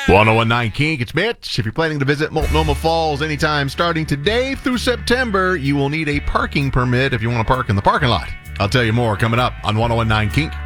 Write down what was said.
1019 Kink, it's Mitch. If you're planning to visit Multnomah Falls anytime starting today through September, you will need a parking permit if you want to park in the parking lot. I'll tell you more coming up on 1019 Kink.